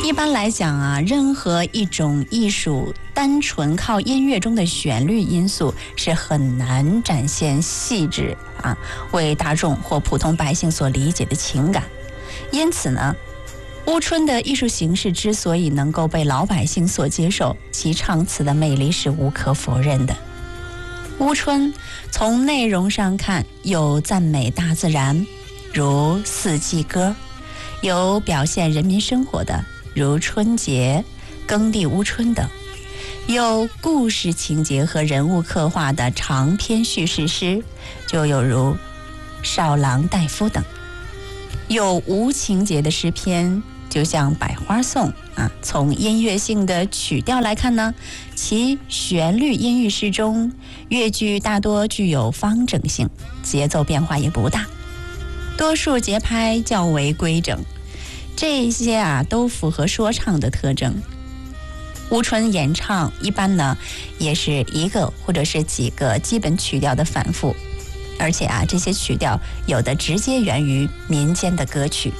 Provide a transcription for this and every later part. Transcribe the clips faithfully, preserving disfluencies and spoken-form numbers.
一般来讲啊，任何一种艺术单纯靠音乐中的旋律因素是很难展现细致啊，为大众或普通百姓所理解的情感。因此呢，乌春的艺术形式之所以能够被老百姓所接受，其唱词的魅力是无可否认的。乌春从内容上看，有赞美大自然，如四季歌；有表现人民生活的，如春节、耕地乌春等；有故事情节和人物刻画的长篇叙事诗，就有如少郎大夫等；有无情节的诗篇，就像百花颂啊。从音乐性的曲调来看呢，其旋律音域诗中，乐句大多具有方整性，节奏变化也不大，多数节拍较为规整，这些啊都符合说唱的特征。乌春演唱一般呢也是一个或者是几个基本曲调的反复，而且啊这些曲调有的直接源于民间的歌曲。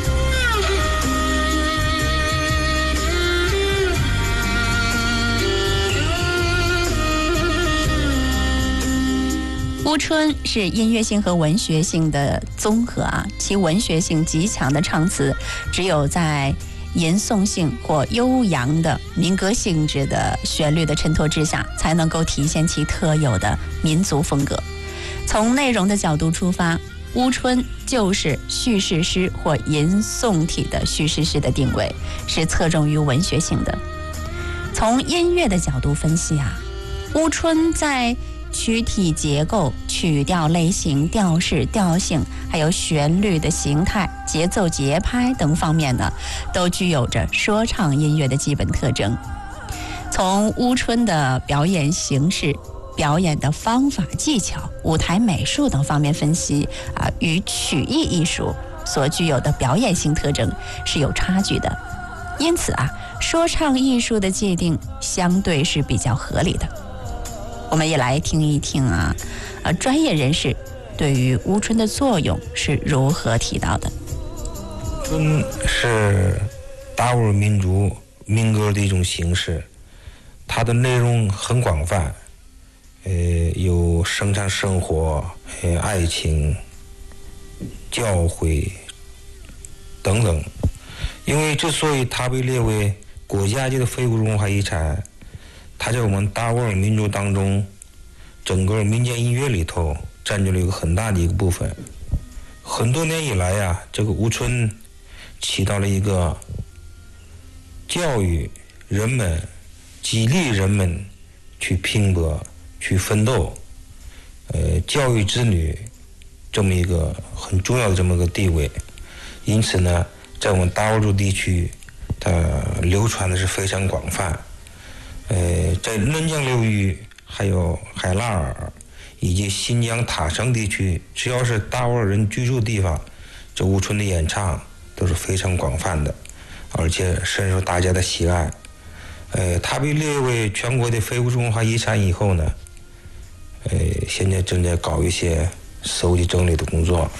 乌春是音乐性和文学性的综合啊，其文学性极强的唱词，只有在吟诵性或悠扬的民歌性质的旋律的衬托之下，才能够体现其特有的民族风格。从内容的角度出发，乌春就是叙事诗或吟诵体的叙事诗的定位，是侧重于文学性的。从音乐的角度分析啊，乌春在曲体结构、曲调类型、调式、调性，还有旋律的形态、节奏、节拍等方面呢，都具有着说唱音乐的基本特征。从乌春的表演形式、表演的方法、技巧、舞台美术等方面分析啊，与曲艺艺术所具有的表演性特征是有差距的。因此啊，说唱艺术的界定相对是比较合理的。我们也来听一听啊，呃，专业人士对于乌春的作用是如何提到的。 春是达斡尔民族民歌的一种形式，它的内容很广泛，呃，有生产生活、呃、爱情、教诲等等。因为之所以它被列为国家级的非物质文化遗产，它在我们达斡尔民族当中，整个民间音乐里头占据了一个很大的一个部分。很多年以来呀、啊，这个乌春起到了一个教育人们、激励人们去拼搏、去奋斗，呃，教育子女这么一个很重要的这么个地位。因此呢，在我们达斡尔族地区，它流传的是非常广泛。呃，在嫩江流域、还有海拉尔以及新疆塔城地区，只要是达斡尔人居住的地方，这乌春的演唱都是非常广泛的，而且深受大家的喜爱。呃，它被列为全国的非物质文化遗产以后呢，呃，现在正在搞一些搜集整理的工作。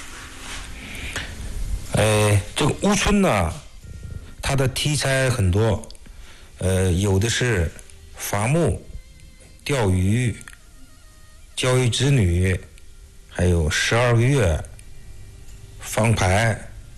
呃，这个乌春呢，它的题材很多，呃，有的是伐木、钓鱼、教育子女，还有十二个月、放牌。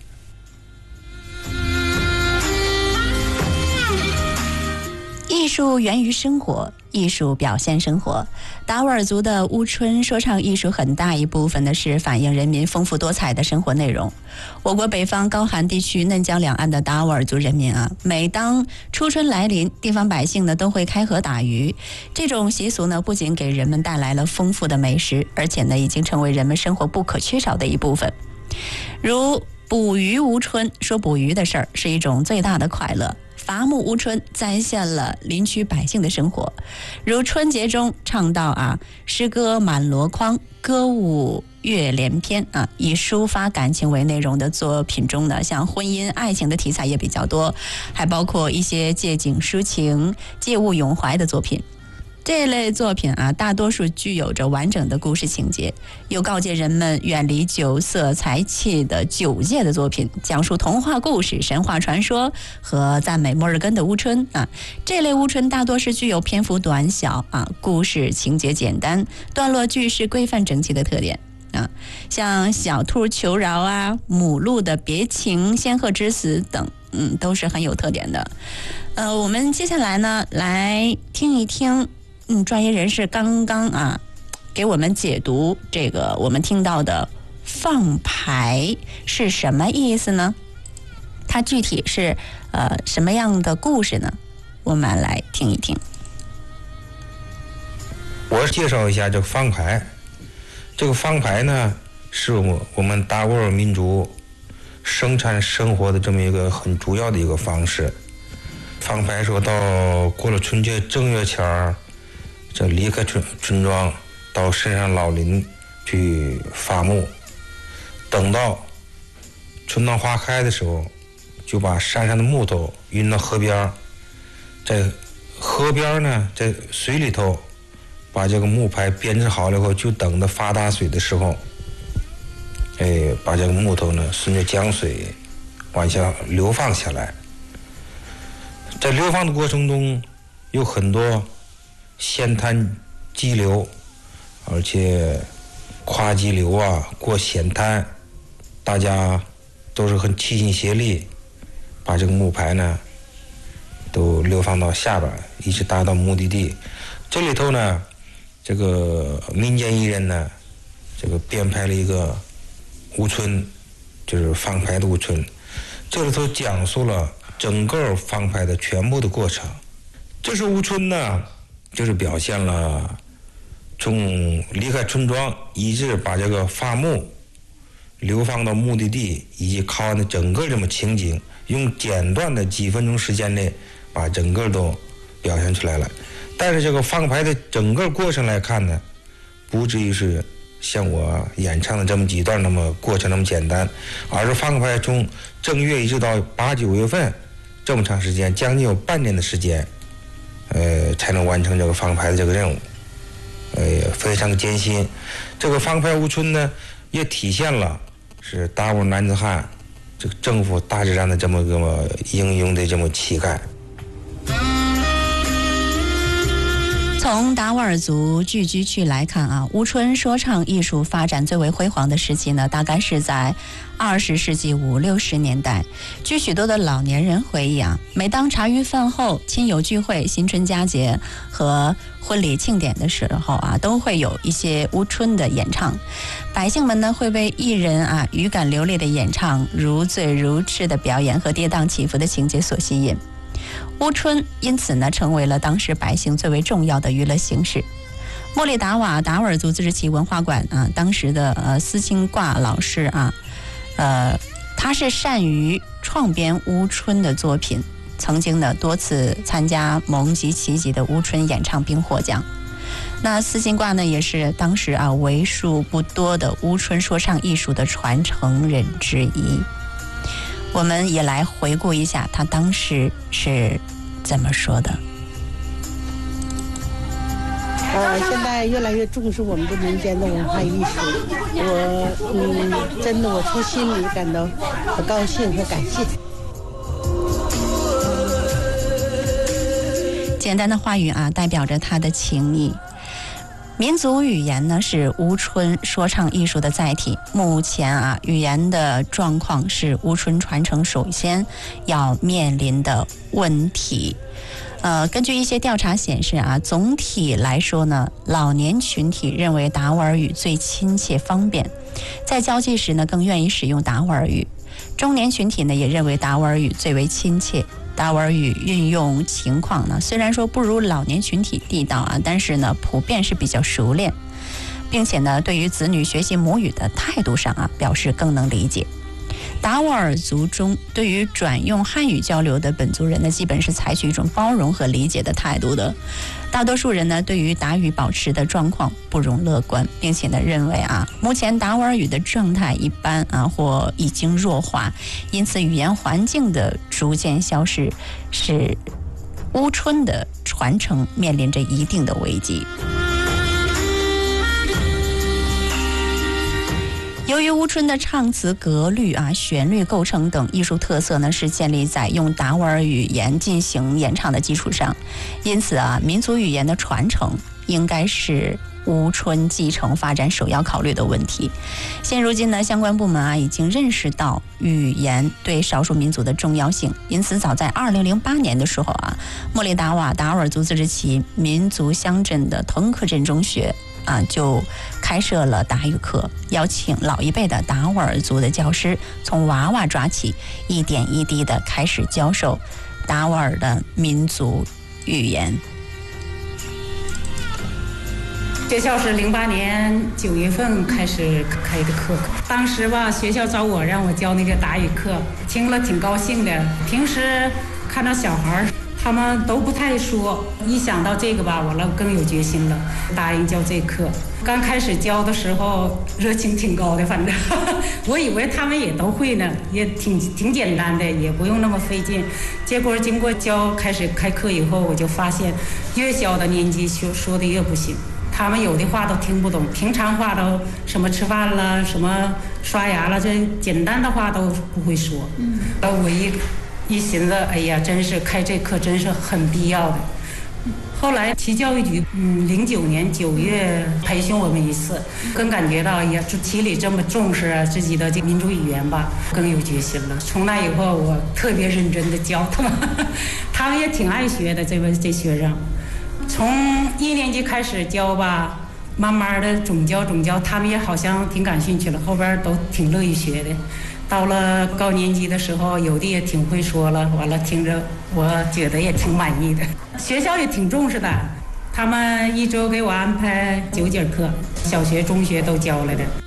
艺术源于生活，艺术表现生活。达斡尔族的乌春说唱艺术很大一部分呢是反映人民丰富多彩的生活内容。我国北方高寒地区嫩江两岸的达斡尔族人民啊，每当初春来临，地方百姓呢都会开河打鱼。这种习俗呢，不仅给人们带来了丰富的美食，而且呢，已经成为人们生活不可缺少的一部分。如捕鱼乌春，说捕鱼的事儿是一种最大的快乐。伐木乌春再现了林区百姓的生活，如春节中唱到啊，诗歌满箩筐，歌舞乐连篇啊，以抒发感情为内容的作品中呢，像婚姻、爱情的题材也比较多，还包括一些借景抒情、借物咏怀的作品。 这类作品啊，大多数具有着完整的故事情节，又告诫人们远离酒色财气的酒界的作品，讲述童话故事、神话传说和赞美摩尔根的乌春啊。这类乌春大多是具有篇幅短小啊，故事情节简单，段落句式规范整齐的特点。啊，像小兔求饶啊、母鹿的别情、仙鹤之死等，嗯，都是很有特点的。呃，我们接下来呢，来听一听，嗯，专业人士刚刚啊，给我们解读这个我们听到的放牌是什么意思呢？它具体是呃什么样的故事呢？我们来听一听。 我介绍一下这个放牌。这个放牌呢，是我我们达斡尔民族生产生活的这么一个很主要的一个方式。放牌说到过了春节正月前儿，这离开村村庄，到深山老林去伐木，等到春暖花开的时候，就把山上的木头运到河边，在河边呢，在水里头把这个木牌编织好了以后，就等着发大水的时候，哎，把这个木头呢顺着江水往下流放下来。在流放的过程中，有很多仙滩激流，而且跨激流啊，过险滩，大家都是很齐心协力，把这个木牌呢都流放到下边，一直达到目的地。这里头呢，这个民间艺人呢，这个编排了一个乌春，就是放牌的乌春。这里头讲述了整个放牌的全部的过程。这是乌春呢，就是表现了从离开村庄一直把这个伐木流放到目的地以及靠岸的整个这么情景，用简短的几分钟时间内把整个都表现出来了。但是这个放牌的整个过程来看呢，不至于是像我演唱的这么几段那么过程那么简单，而是放牌从正月一直到八九月份这么长时间，将近有半年的时间，呃，才能完成这个放牌的这个任务，呃，非常艰辛。这个放牌乌春呢，也体现了是达斡尔男子汉这个政府大自然的这么个英勇的这么气概。 从达斡尔族聚居区来看啊，乌春说唱艺术发展最为辉煌的时期呢，大概是在二十世纪五六十年代。据许多的老年人回忆啊，每当茶余饭后、亲友聚会、新春佳节和婚礼庆典的时候啊，都会有一些乌春的演唱。百姓们呢会被艺人啊语感流利的演唱、如醉如痴的表演和跌宕起伏的情节所吸引。乌春因此呢，成为了当时百姓最为重要的娱乐形式。莫里达瓦达斡尔族自治区文化馆啊，当时的呃斯金挂老师啊，呃，他是善于创编乌春的作品，曾经呢多次参加蒙吉奇级的乌春演唱并获奖。那斯金挂呢，也是当时啊为数不多的乌春说唱艺术的传承人之一。我们也来回顾一下他当时是怎么说的。 呃，现在越来越重视我们的民间的文化艺术，我嗯，真的我从心里感到很高兴和感谢。 简单的话语啊，代表着他的情谊。民族语言呢是乌春说唱艺术的载体。目前啊，语言的状况是乌春传承首先要面临的问题。呃，根据一些调查显示啊，总体来说呢，老年群体认为达斡尔语最亲切方便，在交际时呢更愿意使用达斡尔语。中年群体呢也认为达斡尔语最为亲切。达斡尔语运用情况呢，虽然说不如老年群体地道啊，但是呢，普遍是比较熟练，并且呢，对于子女学习母语的态度上啊，表示更能理解。达斡尔族中对于转用汉语交流的本族人呢，基本是采取一种包容和理解的态度的。大多数人呢，对于达语保持的状况不容乐观，并且呢，认为啊，目前达斡尔语的状态一般啊，或已经弱化，因此语言环境的逐渐消失是乌春的传传承面临着一定的危机。由于乌春的唱词格律啊、旋律构成等艺术特色呢，是建立在用达斡尔语言进行演唱的基础上，因此啊，民族语言的传承应该是乌春继承发展首要考虑的问题。现如今呢，相关部门啊已经认识到语言对少数民族的重要性，因此早在二零零八年的时候啊，莫里达瓦达斡尔族自治旗民族乡镇的腾克镇中学啊，就开设了达语课，邀请老一辈的达斡尔族的教师从娃娃抓起，一点一滴的开始教授达斡尔的民族语言。 学校是零八年九月份开始开的课，当时吧，学校找我让我教那个达语课，听了挺高兴的。平时看到小孩他们都不太说，一想到这个吧，我了更有决心了，答应教这课。刚开始教的时候热情挺高的，反正我以为他们也都会呢，也挺挺简单的，也不用那么费劲。结果经过教开始开课以后，我就发现越小的年纪说说的越不行，他们有的话都听不懂，平常话都什么吃饭了，什么刷牙了，这简单的话都不会说。嗯，我一一寻思，哎呀，真是开这课真是很必要的。后来旗教育局，嗯，零九年九月培训我们一次，更感觉到呀，旗里这么重视自己的这民族语言吧，更有决心了。从那以后，我特别认真的教他们，他们也挺爱学的，这位这学生。从一年级开始教吧，慢慢的总教总教，他们也好像挺感兴趣了，后边都挺乐意学的。到了高年级的时候，有的也挺会说了，完了听着我觉得也挺满意的。学校也挺重视的，他们一周给我安排九节课，小学中学都教来的。